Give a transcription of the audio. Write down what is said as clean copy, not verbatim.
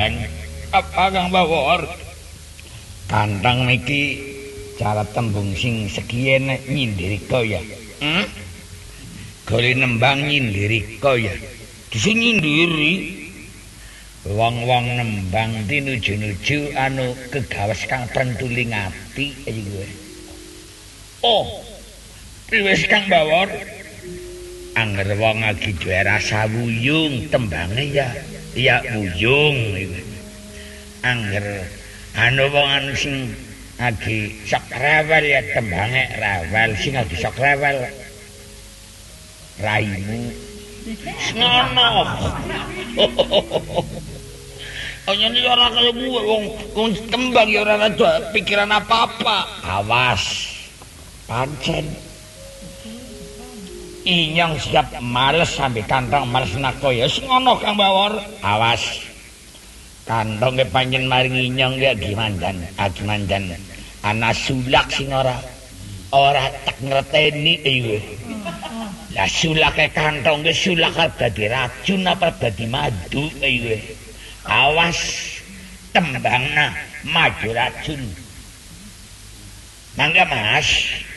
tembang. Apa Kang Bawor? Kantong niki cara tembung sing sekiyen nyindirika ya. Gole nembang nyindirika ya. Dise nyindiri. Wong-wong nembang tinuju-nuju anu kegawes kang pentuling ati iki. Oh. Wis Kang Bawor. Angger wong lagi duwe rasa wuyung tembange ya. Ya wuyung iki. Angger anu wong anu sing lagi sok rewel ya tembange rewel sing lagi sok rewel. Raimu. Ngono. Anyane ora kaya kuwe wong tembang ya ora ada pikiran apa-apa. Awas. Pancen inyong siap males sampe kantong males nakoya sing ngono Kang Bawor. Awas. Kantong panjen maring inyong ya gimandan. Gimandan ana sulak sing ora tak ngerteni iki. Lah sulake kantong ke sulak dadi racun apa dadi madu iki. Awas tembangna maju racun. Mangga Mas.